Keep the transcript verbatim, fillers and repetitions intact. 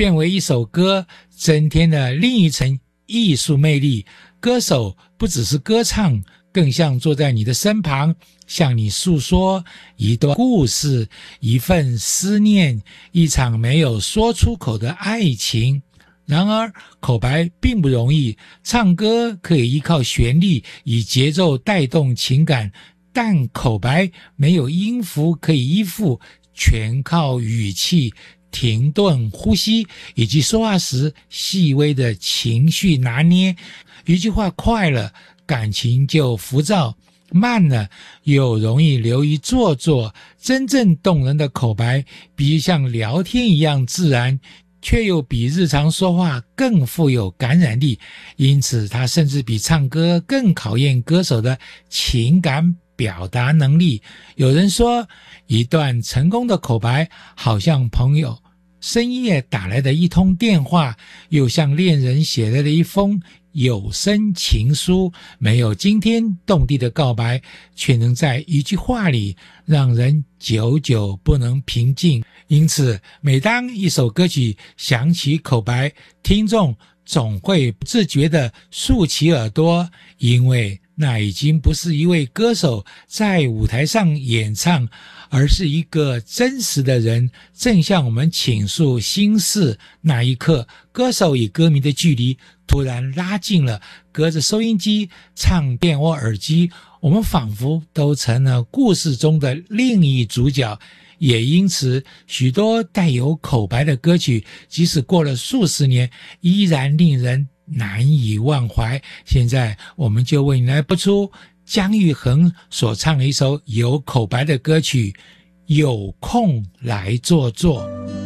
变为一首歌，增添了另一层艺术魅力。歌手不只是歌唱，更像坐在你的身旁，向你诉说一段故事，一份思念，一场没有说出口的爱情。然而口白并不容易，唱歌可以依靠旋律以节奏带动情感，但口白没有音符可以依附，全靠语气、停顿、呼吸以及说话时细微的情绪拿捏。一句话快了，感情就浮躁；慢了，又容易流于做作。真正动人的口白，比像聊天一样自然，却又比日常说话更富有感染力。因此，它甚至比唱歌更考验歌手的情感表达能力。有人说，一段成功的口白，好像朋友深夜打来的一通电话，又像恋人写来的一封有声情书。没有惊天动地的告白，却能在一句话里让人久久不能平静。因此，每当一首歌曲响起口白，听众总会不自觉地竖起耳朵，因为那已经不是一位歌手在舞台上演唱，而是一个真实的人正向我们倾诉心事。那一刻，歌手与歌迷的距离突然拉近了，隔着收音机、唱片或耳机，我们仿佛都成了故事中的另一主角。也因此，许多带有口白的歌曲，即使过了数十年，依然令人难以忘怀。现在我们就为你来播出姜育恒所唱的一首有口白的歌曲《有空来坐坐》。